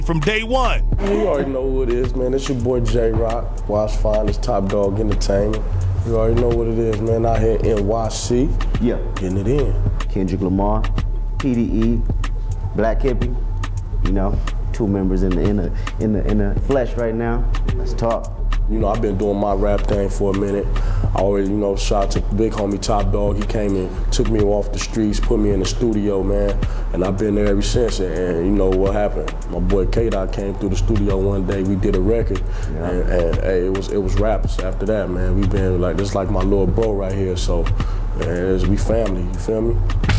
from day one. You already know who it is, man. It's your boy J-Rock. Watch Fine, it's Top Dog Entertainment. You already know what it is, man. Out here in NYC. Yeah. Getting it in. Kendrick Lamar, PDE, Black Hippie. You know, two members in the flesh right now. Let's talk. You know, I've been doing my rap thing for a minute. I always, you know, shout out to big homie Top Dog. He came and took me off the streets, put me in the studio, man. And I've been there ever since. And you know what happened? My boy K-Dot came through the studio one day. We did a record, and hey, it was rappers after that, man. We been like, this is like my little bro right here. So, man, we family. You feel me?